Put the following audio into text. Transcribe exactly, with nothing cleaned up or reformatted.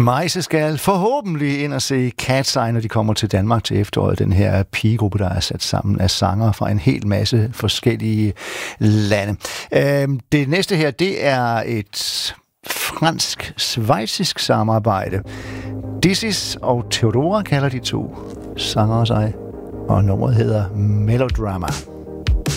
Majse skal forhåbentlig ind og se Cat's Eye, når de kommer til Danmark til efteråret. Den her pigegruppe, der er sat sammen af sanger fra en hel masse forskellige lande. Det næste her, det er et fransk-svejsisk samarbejde. Dizzy og Theodora kalder de to sanger sig, og nummeret hedder Melodrama.